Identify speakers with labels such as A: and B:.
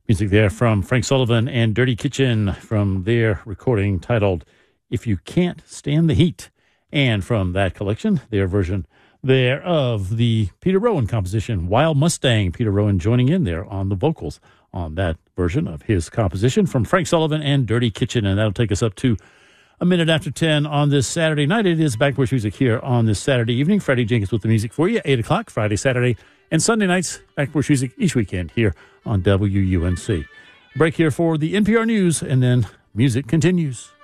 A: Music there from Frank Sullivan and Dirty Kitchen from their recording titled If You Can't Stand the Heat. And from that collection, their version there of the Peter Rowan composition, Wild Mustang. Peter Rowan joining in there on the vocals on that version of his composition from Frank Sullivan and Dirty Kitchen. And that'll take us up to a minute after 10 on this Saturday night. It is Backporch Music here on this Saturday evening. Freddie Jenkins with the music for you, 8 o'clock, Friday, Saturday, and Sunday nights. Backporch Music each weekend here on WUNC. Break here for the NPR News, and then music continues.